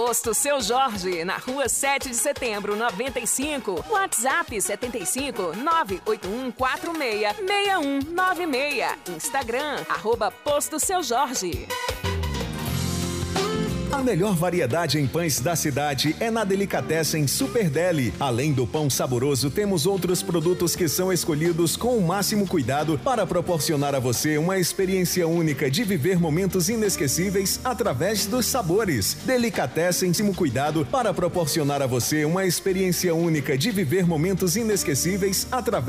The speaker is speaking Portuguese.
Posto Seu Jorge, na rua 7 de setembro, 95. WhatsApp 75 98146 6196. Instagram, @Posto Seu Jorge. A melhor variedade em pães da cidade é na Delicatessen Super Deli. Além do pão saboroso, temos outros produtos que são escolhidos com o máximo cuidado para proporcionar a você uma experiência única de viver momentos inesquecíveis através dos sabores. Delicatessen, cuidado para proporcionar a você uma experiência única de viver momentos inesquecíveis através